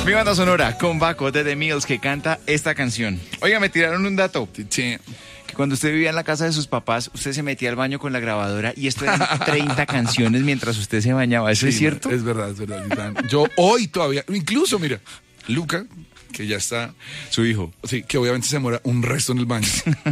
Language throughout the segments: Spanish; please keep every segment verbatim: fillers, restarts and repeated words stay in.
Mi banda sonora con Baco de The Mills que canta esta canción. Oiga, me tiraron un dato. Sí. Que cuando usted vivía en la casa de sus papás, usted se metía al baño con la grabadora y esto eran treinta canciones mientras usted se bañaba. ¿Eso Sí, es cierto? Es verdad, es verdad. Titán. Yo hoy todavía, incluso, mira, Luca, que ya está, Su hijo. sí, que obviamente se demora un resto en el baño.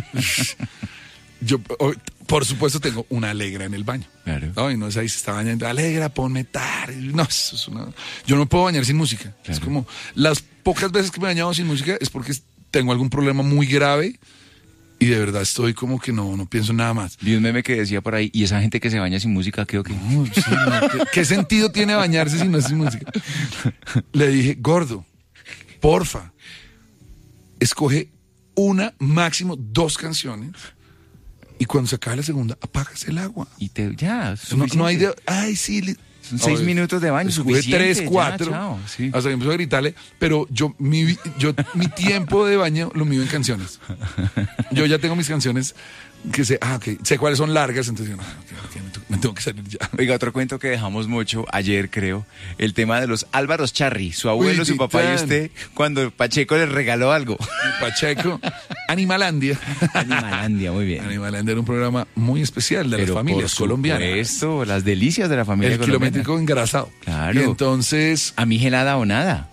Yo, hoy, por supuesto, tengo una Alegra en el baño. Claro. No, y no es ahí, se está bañando. Alegra, ponme tar. No, eso es una... Yo no me puedo bañar sin música. Claro. Es como, las pocas veces que me he bañado sin música es porque tengo algún problema muy grave y de verdad estoy como que no, no pienso en nada más. Vi un meme que decía por ahí, y esa gente que se baña sin música, ¿qué o qué? No, sí, no, ¿qué, qué sentido tiene bañarse si no es sin música? Le dije, gordo, porfa, escoge una, máximo dos canciones y cuando se acabe la segunda, apagas el agua. Y te, ya, No, no hay suficiente. de, ay, sí. Le, Son seis no, minutos de baño, escoge suficiente, tres, ya, cuatro. chao, sí. Hasta que empezó a gritarle, pero yo mi, yo, mi tiempo de baño lo mido en canciones. Yo ya tengo mis canciones que sé, ah, ok, sé cuáles son largas, entonces yo, no, okay, okay, me, tengo, me tengo que salir ya. Oiga, otro cuento que dejamos mucho ayer, creo, el tema de los Álvaros Charri, su abuelo, Uy, su papá y Titán. usted, cuando Pacheco les regaló algo. Pacheco, Animalandia. Animalandia, muy bien. Animalandia era un programa muy especial de Pero las familias por colombianas. supuesto, las delicias de la familia El colombiana. kilométrico engrasado. Claro. Y entonces, A mí gelada o nada.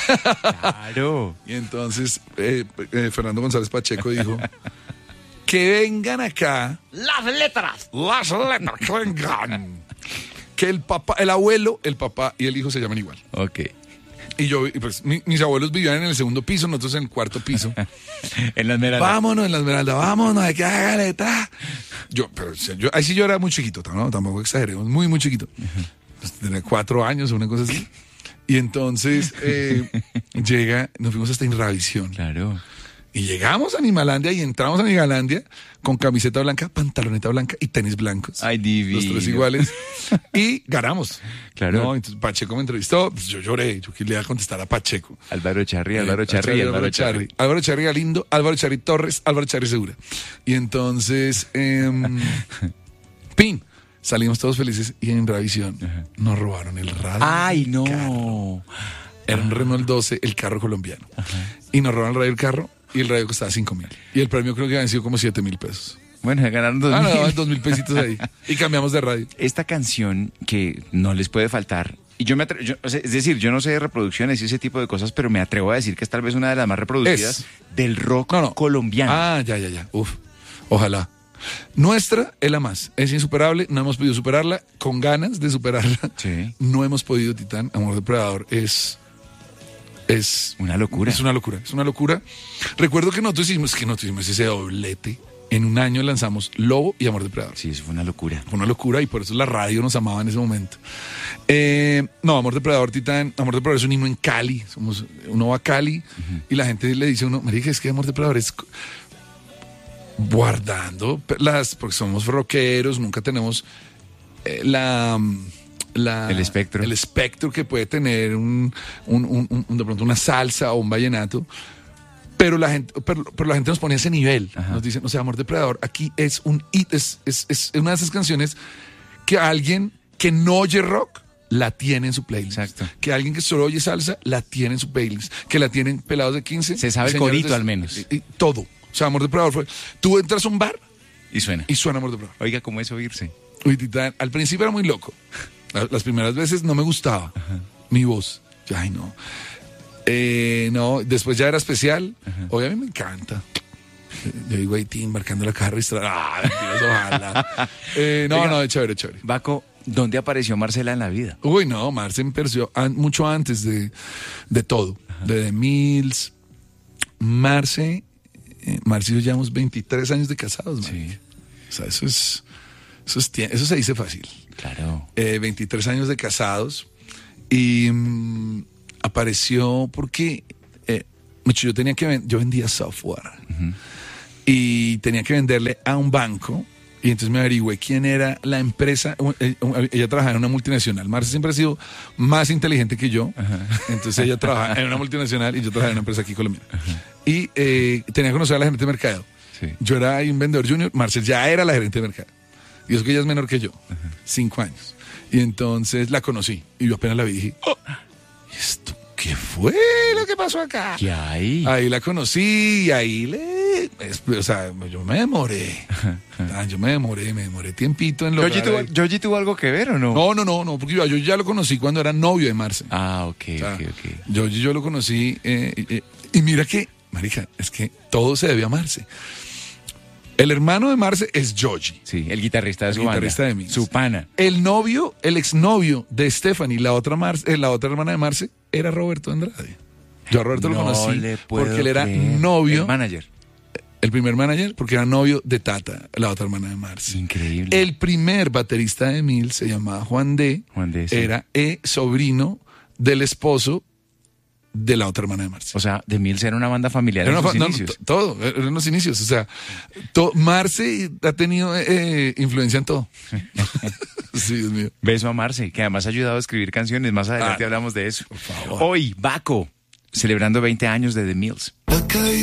Claro. y entonces eh, eh, Fernando González Pacheco dijo que vengan acá Las letras. las letras, que vengan. Que el papá, el abuelo, el papá y el hijo se llaman igual. Ok. Y yo, y pues mi- mis abuelos vivían en el segundo piso, nosotros en el cuarto piso. En la esmeralda. Vámonos en la Esmeralda, vámonos, hay que hágale, ta. Yo, pero o sea, yo, ahí sí yo era muy chiquito, ¿no? Tampoco exageremos, muy, muy chiquito. Pues, tenía cuatro años o una cosa así. Y entonces eh, llega, nos fuimos hasta Inravisión. Claro. Y llegamos a Animalandia y entramos a Animalandia con camiseta blanca, pantaloneta blanca y tenis blancos. Ay, divino. Los tres iguales. Y ganamos. Claro. ¿no? Entonces Pacheco me entrevistó, pues yo lloré, yo que le iba a contestar a Pacheco. Álvaro Charri, Álvaro Eh, Charri, Álvaro Charri. Álvaro Charri Galindo, Álvaro Charri Torres, Álvaro Charri Segura. Y entonces, eh, pin, salimos todos felices y en Ravisión nos robaron el radio. Ay, del no. carro. Era un Renault doce, el carro colombiano. Y nos robaron el radio del carro y el radio costaba cinco mil. Y el premio creo que habían sido como siete mil pesos. Bueno, se ganaron dos Ah, mil. no, dos mil pesitos ahí. Y cambiamos de radio. Esta canción que no les puede faltar. Y yo me atrevo, yo- o sea, es decir, yo no sé de reproducciones y ese tipo de cosas, pero me atrevo a decir que es tal vez una de las más reproducidas Es. del rock No, no. colombiano. Ah, ya, ya, ya. Uf. Ojalá. Nuestra es la más. Es insuperable. No hemos podido superarla. Con ganas de superarla. Sí. No hemos podido, Titán. Amor Depredador es. Es. Una locura. Es una locura. Es una locura. Recuerdo que nosotros hicimos, que nosotros hicimos ese doblete. En un año lanzamos Lobo y Amor Depredador. Sí, eso fue una locura. Fue una locura y por eso la radio nos amaba en ese momento. Eh, no, Amor Depredador, Titán. Amor Depredador es un himno en Cali. Somos, uno va a Cali y la gente le dice a uno, me dije, es que Amor Depredador es co- guardando las, porque somos rockeros, nunca tenemos eh, la, la- El espectro. el espectro que puede tener un, un- un- un- de pronto una salsa o un vallenato. Pero la gente, pero, pero la gente nos pone a ese nivel. Ajá. Nos dicen, o sea, Amor Depredador, aquí es un hit, es, es, es una de esas canciones que alguien que no oye rock la tiene en su playlist. Exacto. Que alguien que solo oye salsa la tiene en su playlist. Que la tienen pelados de quince. Se sabe el señores corito de- al menos. y- y todo. O sea, Amor Depredador fue. Tú entras a un bar Y suena. y suena Amor Depredador. Oiga, ¿cómo es oírse? Uy, Titán, al principio era muy loco. La- Las primeras veces no me gustaba mi voz. Yo, ay, no. Eh, no, después ya era especial. Hoy a mí me encanta. Yo digo ahí, Tim, marcando la carro y estra- ah, mentiras, ojalá. Eh, no, Oiga. no, chévere, chévere. Baco, ¿dónde apareció Marcela en la vida? Uy, no, Marce me perció an- mucho antes de, de todo. De The Mills. Marce, eh, Marce y yo llevamos veintitrés años de casados, man. Sí. O sea, eso es, eso es, tie- eso se dice fácil. Claro. Eh, veintitrés años de casados y mm, apareció porque eh, mucho, yo tenía que ven- yo vendía software y tenía que venderle a un banco y entonces me averigüé quién era la empresa. u- eh, u- Ella trabajaba en una multinacional. Marcia siempre ha sido más inteligente que yo, entonces ella trabajaba en una multinacional y yo trabajaba en una empresa aquí colombiana y eh, tenía que conocer a la gerente de mercado. Sí. Yo era ahí un vendedor junior, Marcel ya era la gerente de mercado. Y eso que ella es menor que yo, cinco años. Y entonces la conocí. Y yo apenas la vi y dije, oh, ¿y esto ¿qué fue lo que pasó acá? ¿Qué hay? Ahí la conocí y ahí le... es- o sea, yo me demoré. Ah, yo me demoré, me demoré tiempito en lograr... ¿Yoyi tuvo, el- Yoyi tuvo algo que ver o no? No, no, no, no, porque yo, yo ya lo conocí cuando era novio de Marce. Ah, ok, O sea, ok, ok. Yo, yo lo conocí eh, eh, y mira que, marica, es que todo se debe a Marce. El hermano de Marce es Yoyi. Sí, el guitarrista de El su guitarrista banda. de Mills. Su pana. El novio, el exnovio de Stephanie, la otra, Marce, eh, la otra hermana de Marce, era Roberto Andrade. Yo a Roberto lo No conocí le puedo porque él era creer. novio, El manager. el primer manager, porque era novio de Tata, la otra hermana de Marce. Increíble. El primer baterista de Mills se llamaba Juan D. Juan D, sí. Era eh, sobrino del esposo de la otra hermana de Marce. O sea, The Mills era una banda familiar Era en una sus fa- no, inicios. to- todo, eran los inicios. O sea, to- Marce ha tenido eh, influencia en todo. Sí, Dios mío. Beso a Marce, que además ha ayudado a escribir canciones. Más adelante Ah, hablamos de eso. por favor. Hoy, Baco, celebrando veinte años de The Mills.